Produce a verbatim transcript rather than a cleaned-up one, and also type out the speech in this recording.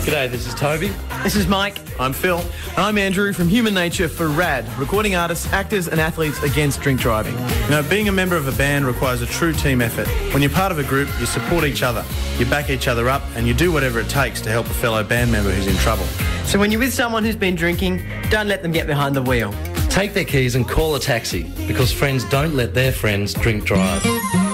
G'day, this is Toby. This is Mike. I'm Phil. I'm Andrew from Human Nature for RAD, recording artists, actors and athletes against drink driving. You know, being a member of a band requires a true team effort. When you're part of a group, you support each other, you back each other up and you do whatever it takes to help a fellow band member who's in trouble. So when you're with someone who's been drinking, don't let them get behind the wheel. Take their keys and call a taxi because friends don't let their friends drink drive.